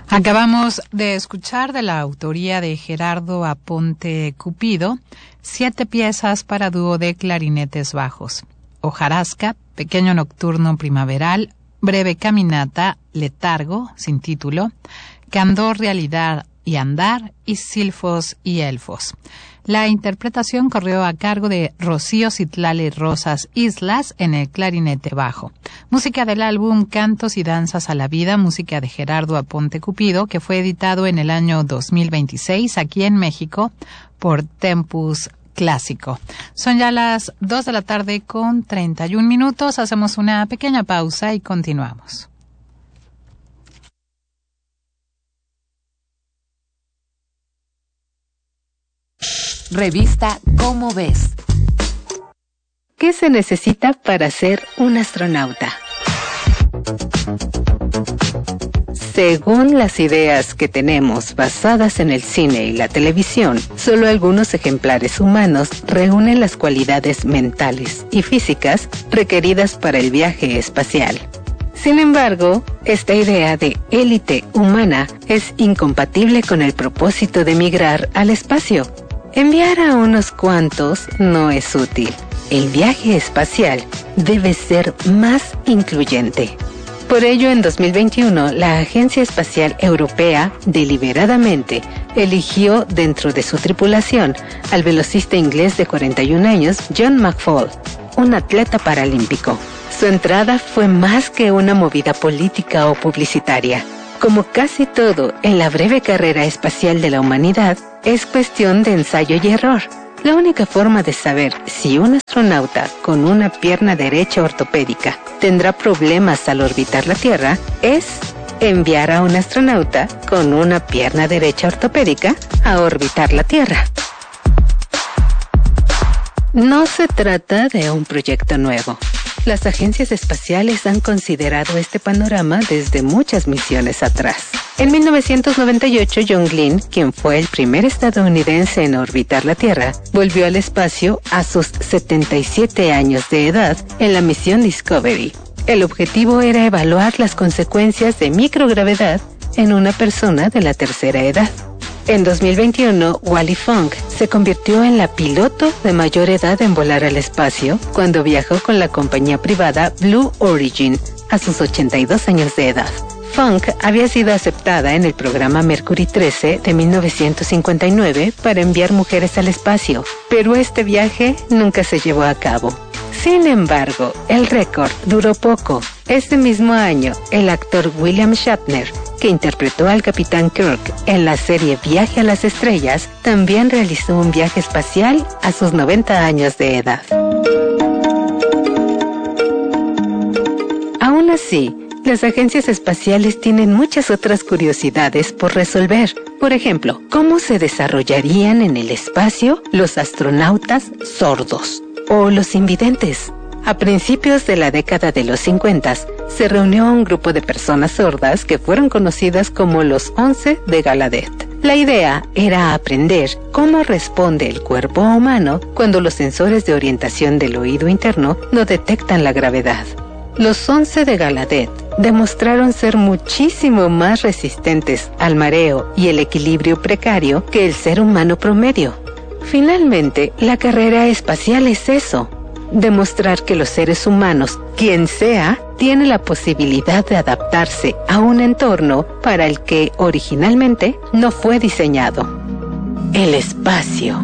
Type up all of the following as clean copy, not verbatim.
Acabamos de escuchar de la autoría de Gerardo Aponte Cupido 7 piezas para dúo de clarinetes bajos: Hojarasca, Pequeño Nocturno Primaveral, Breve Caminata, Letargo, sin título, Candor, Realidad y Andar, y Silfos y Elfos. La interpretación corrió a cargo de Rocío Citlali Rosas Islas en el clarinete bajo. Música del álbum Cantos y Danzas a la Vida, música de Gerardo Aponte Cupido, que fue editado en el año 2026 aquí en México por Tempus Clásico. Son ya las 2 de la tarde con 31 minutos. Hacemos una pequeña pausa y continuamos. Revista Cómo Ves. ¿Qué se necesita para ser un astronauta? Según las ideas que tenemos basadas en el cine y la televisión, solo algunos ejemplares humanos reúnen las cualidades mentales y físicas requeridas para el viaje espacial. Sin embargo, esta idea de élite humana es incompatible con el propósito de migrar al espacio. Enviar a unos cuantos no es útil. El viaje espacial debe ser más incluyente. Por ello, en 2021, la Agencia Espacial Europea deliberadamente eligió dentro de su tripulación al velocista inglés de 41 años, John McFall, un atleta paralímpico. Su entrada fue más que una movida política o publicitaria. Como casi todo en la breve carrera espacial de la humanidad, es cuestión de ensayo y error. La única forma de saber si un astronauta con una pierna derecha ortopédica tendrá problemas al orbitar la Tierra es enviar a un astronauta con una pierna derecha ortopédica a orbitar la Tierra. No se trata de un proyecto nuevo. Las agencias espaciales han considerado este panorama desde muchas misiones atrás. En 1998, John Glenn, quien fue el primer estadounidense en orbitar la Tierra, volvió al espacio a sus 77 años de edad en la misión Discovery. El objetivo era evaluar las consecuencias de microgravedad en una persona de la tercera edad. En 2021, Wally Funk se convirtió en la piloto de mayor edad en volar al espacio cuando viajó con la compañía privada Blue Origin a sus 82 años de edad. Funk había sido aceptada en el programa Mercury 13 de 1959 para enviar mujeres al espacio, pero este viaje nunca se llevó a cabo. Sin embargo, el récord duró poco. Este mismo año, el actor William Shatner, que interpretó al Capitán Kirk en la serie Viaje a las Estrellas, también realizó un viaje espacial a sus 90 años de edad. Aún así, las agencias espaciales tienen muchas otras curiosidades por resolver. Por ejemplo, ¿cómo se desarrollarían en el espacio los astronautas sordos o los invidentes? A principios de la década de los 50, se reunió un grupo de personas sordas que fueron conocidas como los 11 de Gallaudet. La idea era aprender cómo responde el cuerpo humano cuando los sensores de orientación del oído interno no detectan la gravedad. Los 11 de Gallaudet demostraron ser muchísimo más resistentes al mareo y el equilibrio precario que el ser humano promedio. Finalmente, la carrera espacial es eso: demostrar que los seres humanos, quien sea, tiene la posibilidad de adaptarse a un entorno para el que originalmente no fue diseñado: el espacio.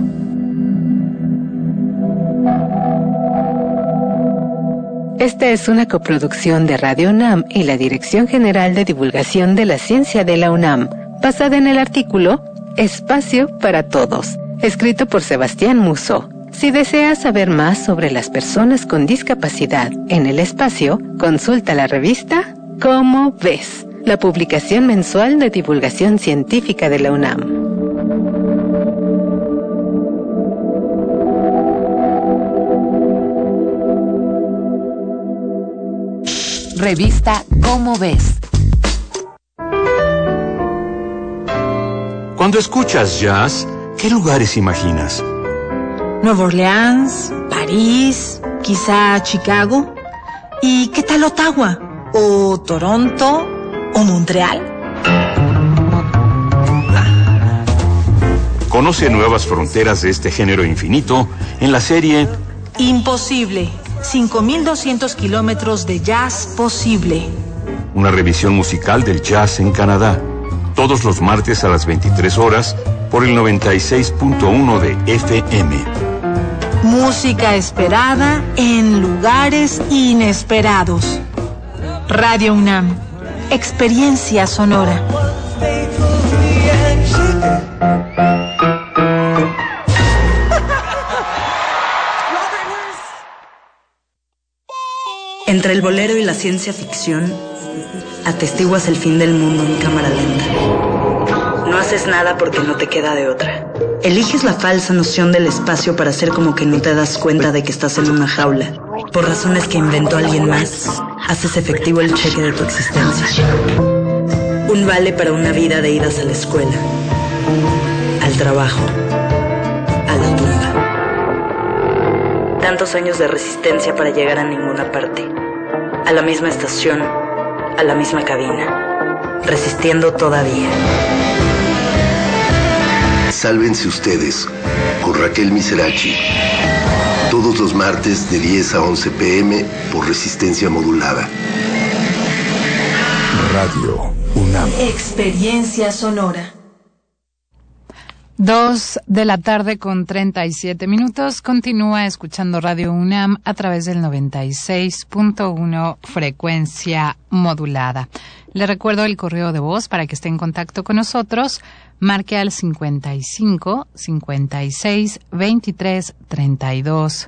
Esta es una coproducción de Radio UNAM y la Dirección General de Divulgación de la Ciencia de la UNAM, basada en el artículo Espacio para Todos, escrito por Sebastián Musso. Si deseas saber más sobre las personas con discapacidad en el espacio, consulta la revista Cómo Ves, la publicación mensual de divulgación científica de la UNAM. Revista Cómo Ves. Cuando escuchas jazz, ¿qué lugares imaginas? Nueva Orleans, París, quizá Chicago. ¿Y qué tal Ottawa? ¿O Toronto? ¿O Montreal? Conoce nuevas fronteras de este género infinito en la serie Imposible. 5.200 kilómetros de jazz posible. Una revisión musical del jazz en Canadá. Todos los martes a las 23 horas por el 96.1 de FM. Música esperada en lugares inesperados. Radio UNAM. Experiencia sonora. Entre el bolero y la ciencia ficción, atestiguas el fin del mundo en cámara lenta. No haces nada porque no te queda de otra. Eliges la falsa noción del espacio para hacer como que no te das cuenta de que estás en una jaula. Por razones que inventó alguien más, haces efectivo el cheque de tu existencia. Un vale para una vida de idas a la escuela, al trabajo, a la tumba. Tantos años de resistencia para llegar a ninguna parte. A la misma estación, a la misma cabina. Resistiendo todavía. Sálvense ustedes, con Raquel Miserachi. Todos los martes de 10 a 11 p.m. por resistencia modulada. Radio UNAM. Experiencia sonora. 2:37 p.m. Continúa escuchando Radio UNAM a través del 96.1 frecuencia modulada. Le recuerdo el correo de voz para que esté en contacto con nosotros. Marque al 55 56 23 32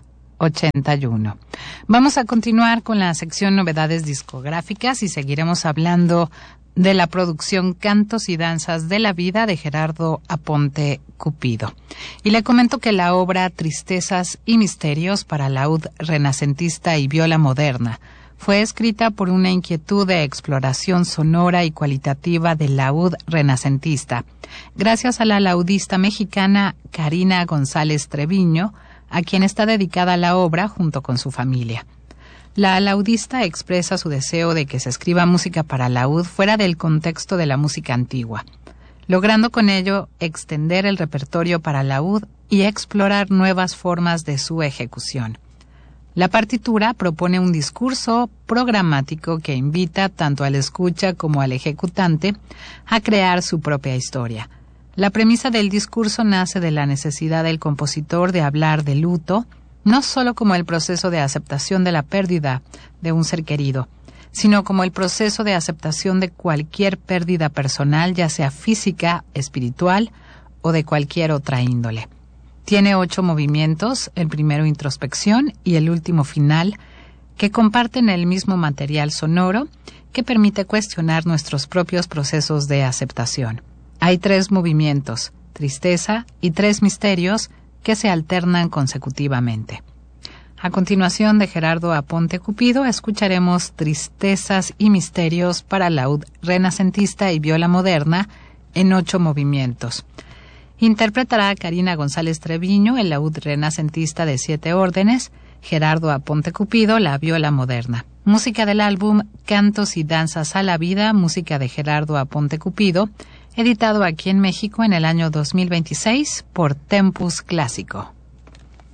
81. Vamos a continuar con la sección Novedades Discográficas y seguiremos hablando de la producción Cantos y Danzas de la Vida de Gerardo Aponte Cupido. Y le comento que la obra Tristezas y Misterios para laúd renacentista y viola moderna fue escrita por una inquietud de exploración sonora y cualitativa del laúd renacentista, gracias a la laudista mexicana Karina González Treviño, a quien está dedicada la obra junto con su familia. La laudista expresa su deseo de que se escriba música para laúd fuera del contexto de la música antigua, logrando con ello extender el repertorio para laúd y explorar nuevas formas de su ejecución. La partitura propone un discurso programático que invita tanto al escucha como al ejecutante a crear su propia historia. La premisa del discurso nace de la necesidad del compositor de hablar de luto, no solo como el proceso de aceptación de la pérdida de un ser querido, sino como el proceso de aceptación de cualquier pérdida personal, ya sea física, espiritual o de cualquier otra índole. Tiene 8 movimientos, el primero introspección y el último final, que comparten el mismo material sonoro que permite cuestionar nuestros propios procesos de aceptación. Hay 3 movimientos, tristeza y 3 misterios, que se alternan consecutivamente. A continuación, de Gerardo Aponte Cupido, escucharemos Tristezas y Misterios para laúd renacentista y viola moderna en 8 movimientos. Interpretará Karina González Treviño el laúd renacentista de 7 órdenes, Gerardo Aponte Cupido la viola moderna. Música del álbum Cantos y Danzas a la Vida, música de Gerardo Aponte Cupido, editado aquí en México en el año 2026 por Tempus Clásico.